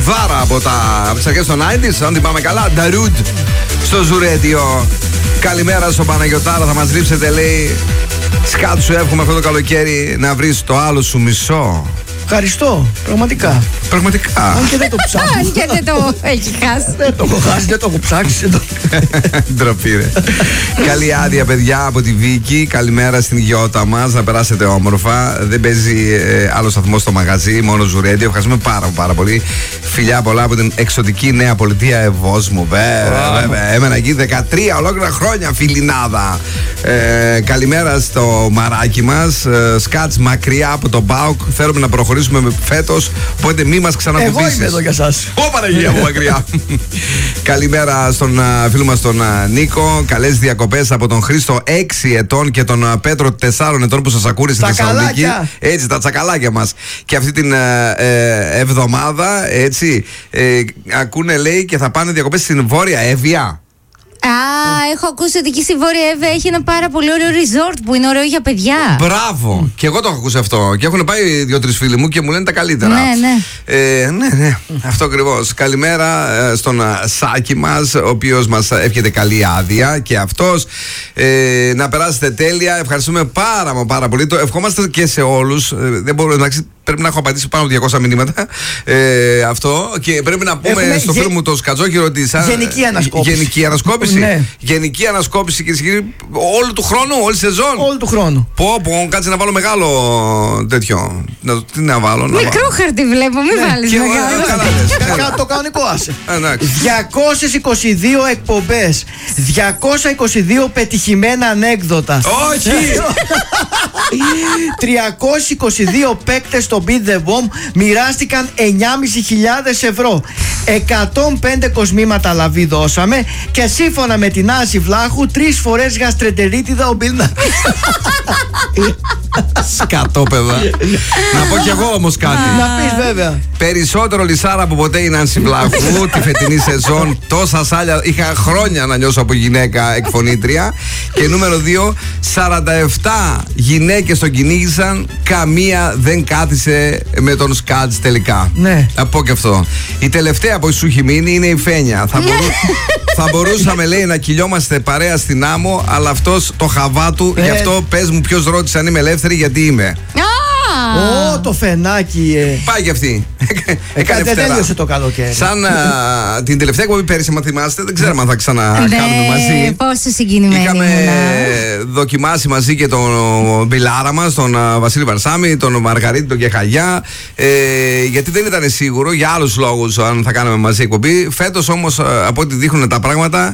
Δάρα από τις αρχές των 90's, αν την πάμε καλά. Νταρούντ στο Ζουρέντιο. Καλημέρα στον Παναγιωτάρα, θα μας λείψετε, λέει. Σκάτ, σου εύχομαι αυτό το καλοκαίρι να βρεις το άλλο σου μισό. Ευχαριστώ, πραγματικά. Πραγματικά. Αν και δεν το ψάχνω. Αν και δεν το έχει χάσει. Δεν το έχω χάσει, δεν το έχω ψάξει. Ντροπή, ρε. Καλή άδεια, παιδιά, από τη Βίκη. Καλημέρα στην γιώτα μας. Να περάσετε όμορφα. Δεν παίζει άλλο σταθμό στο μαγαζί, μόνο Ζουρέντιο. Ευχαριστούμε πάρα πολύ. Φιλιά πολλά από την εξωτική Νέα Πολιτεία Ευόσμου. Βέβαια. Έμενα εκεί 13 ολόκληρα χρόνια, φιλινάδα. Καλημέρα στο μαράκι μας. Σκάτς μακριά από τον ΠΑΟΚ. Θέλουμε να προχωρήσουμε φέτος, οπότε μη μας ξανακουμπήσεις. Εγώ είμαι εδώ για σας. Ω Παναγία μου, μακριά. Καλημέρα στον φίλο μας τον Νίκο. Καλές διακοπές από τον Χρήστο 6 ετών και τον Πέτρο 4 ετών που σας ακούνε στη Θεσσαλονίκη. Έτσι, τα τσακαλάκια μας. Και αυτή την εβδομάδα, έτσι, ακούνε, λέει, και θα πάνε διακοπές στην Βόρεια Εύβοια. Έχω ακούσει ότι εκεί στη Βόρεια Εύβοια έχει ένα πάρα πολύ ωραίο resort που είναι ωραίο για παιδιά. Μπράβο! Και εγώ το έχω ακούσει αυτό. Και έχουν πάει 2-3 φίλοι μου και μου λένε τα καλύτερα. Ναι. Αυτό ακριβώς. Καλημέρα στον Σάκη μας, ο οποίος μας εύχεται καλή άδεια και αυτός. Να περάσετε τέλεια. Ευχαριστούμε πάρα πολύ. Το ευχόμαστε και σε όλους. Δεν μπορώ να. Πρέπει να έχω απαντήσει πάνω από 200 μηνύματα. Αυτό. Και πρέπει να πούμε στο φίλο μου το Σκατζόχυρο ότι γενική ανασκόπηση. Γενική ανασκόπηση. Ναι. Γενική ανασκόπηση, κυρίες και κύριοι, όλου του χρόνου, όλη σεζόν. Όλου του χρόνου. Κάτσε να βάλω μεγάλο τέτοιο. Τι να βάλω. Μικρό χαρτί βλέπω, μην βάλεις μεγάλο. Το κανονικό άσε. 222 εκπομπές. 222 πετυχημένα ανέκδοτα. Όχι! 322 παίκτες στο Beat the Bomb μοιράστηκαν 9.500 ευρώ. 105 κοσμήματα λαβή δώσαμε και σύμφωνα με την Άση Βλάχου 3 φορές γαστρεντερίτιδα ο Μπίλνα. Σκατόπεδα. Να πω κι εγώ όμως κάτι. Να πεις βέβαια. Περισσότερο λυσάρα από ποτέ η Νάνση Βλάχου τη φετινή σεζόν. Τόσα σάλια είχα χρόνια να νιώσω από γυναίκα εκφωνήτρια. Και νούμερο 2, 47 γυναίκες τον κυνήγησαν, καμία δεν κάθισε με τον Σκάτς τελικά. Ναι. Να πω και αυτό. Η τελευταία που σου έχει μείνει είναι η Φένια. Θα μπορούσαμε, λέει, να κυλιόμαστε παρέα στην άμμο, αλλά αυτός το χαβά του. Γι' αυτό πες μου ποιος ρώτησε αν είμαι ελεύθερη, γιατί είμαι. Το φενάκι. Πάει κι αυτή. Δεν τέλειωσε το καλοκαίρι. Σαν την τελευταία εκπομπή πέρυσι, αν θυμάστε, δεν ξέραμε αν θα ξανακάνουμε μαζί. Πόσο συγκινημένοι. Είχαμε δοκιμάσει μαζί και τον Μπιλάρα μας, τον Βασίλη Βαρσάμι, τον Μαργαρίτη, τον Κεχαγιά. Γιατί δεν ήταν σίγουρο για άλλους λόγους αν θα κάναμε μαζί εκπομπή. Φέτος όμως, από ό,τι δείχνουν τα πράγματα,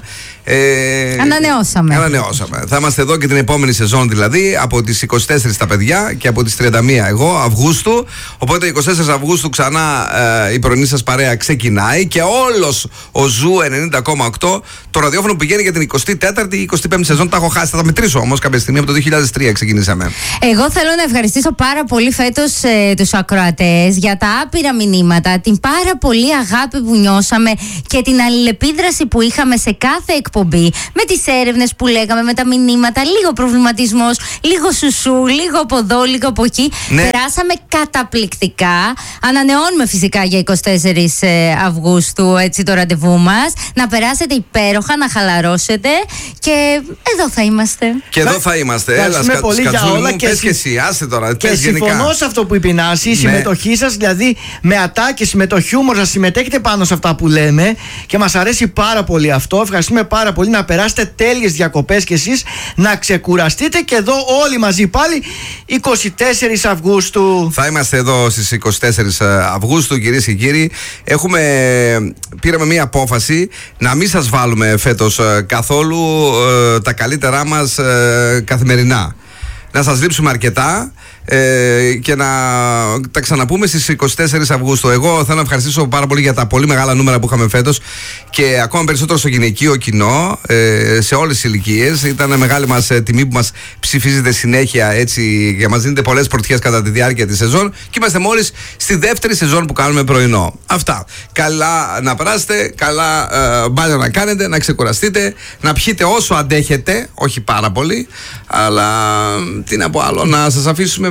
ανανεώσαμε. Θα είμαστε εδώ και την επόμενη σεζόν, δηλαδή από τις 24 τα παιδιά και από τις 31 εγώ Αυγούστου. Οπότε 24 Αυγούστου ξανά η πρωινή σας παρέα ξεκινάει και όλος ο Ζου 90,8 το ραδιόφωνο πηγαίνει για την 24η ή 25η σεζόν. Τα έχω χάσει, θα τα μετρήσω όμως κάποια στιγμή. Από το 2003 ξεκινήσαμε. Εγώ θέλω να ευχαριστήσω πάρα πολύ φέτος τους ακροατές για τα άπειρα μηνύματα, την πάρα πολύ αγάπη που νιώσαμε και την αλληλεπίδραση που είχαμε σε κάθε εκπομπή, με τις έρευνες που λέγαμε, με τα μηνύματα, λίγο προβληματισμός, λίγο σουσού, λίγο από εδώ, λίγο από εκεί. Ναι. Περάσαμε καταπληκτικά. Ανανεώνουμε φυσικά για 24 Αυγούστου έτσι το ραντεβού μας. Να περάσετε υπέροχα, να χαλαρώσετε και εδώ θα είμαστε. Και εδώ θα είμαστε. Έλα, πολύ για όλα μου, πες και εσύ, άσε τώρα. Και συμφωνώ σε αυτό που είπε η Νάση, η συμμετοχή σας, δηλαδή με ατάκες, με το χιούμορ σας, συμμετέχετε πάνω σε αυτά που λέμε και μας αρέσει πάρα πολύ αυτό. Ευχαριστούμε πάρα πολύ, να περάσετε τέλειες διακοπές κι εσείς, να ξεκουραστείτε και εδώ όλοι μαζί πάλι 24 Αυγούστου. Θα είμαστε εδώ στις 24 Αυγούστου, κυρίες και κύριοι. Πήραμε μία απόφαση να μην σας βάλουμε φέτος καθόλου τα καλύτερά μας καθημερινά. Να σας λείψουμε αρκετά και να τα ξαναπούμε στις 24 Αυγούστου. Εγώ θέλω να ευχαριστήσω πάρα πολύ για τα πολύ μεγάλα νούμερα που είχαμε φέτος και ακόμα περισσότερο στο γυναικείο κοινό, σε όλες τις ηλικίες. Ήταν μεγάλη μας τιμή που μας ψηφίζετε συνέχεια έτσι και μας δίνετε πολλές πρωτιές κατά τη διάρκεια της σεζόν και είμαστε μόλις στη δεύτερη σεζόν που κάνουμε πρωινό. Αυτά. Καλά να περάσετε, καλά μπάνιο να κάνετε, να ξεκουραστείτε, να πιείτε όσο αντέχετε, όχι πάρα πολύ, αλλά τι να πω άλλο, να σας αφήσουμε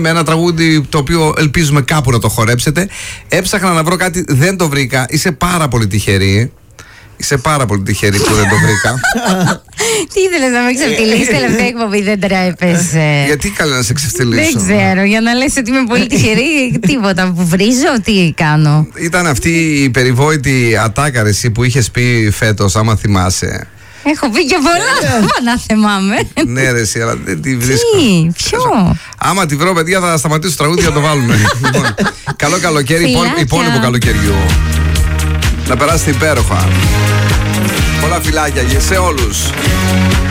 με ένα τραγούδι το οποίο ελπίζουμε κάπου να το χορέψετε. Έψαχνα να βρω κάτι, δεν το βρήκα. Είσαι πάρα πολύ τυχερή. Είσαι πάρα πολύ τυχερή που δεν το βρήκα. Τι ήθελες να με ξεφτυλίσεις τελευταία εκπομπή, δεν τρέπεσαι? Γιατί καλά να σε ξεφτυλίσω? Δεν ξέρω, για να λες ότι είμαι πολύ τυχερή. Τίποτα που βρίζω, τι κάνω? Ήταν αυτή η περιβόητη ατάκα εσύ που είχες πει φέτος, άμα θυμάσαι. Έχω πει και πολλά, να θυμάμαι. Ναι ρε εσύ, αλλά δεν τη βρίσκω. Ποιο? Άμα τη βρω παιδιά θα σταματήσω το τραγούδι για να το βάλουμε. Λοιπόν, καλό καλοκαίρι, υπόλοιπο καλοκαιριού. Να περάσετε υπέροχα. Πολλά φιλάκια σε όλους.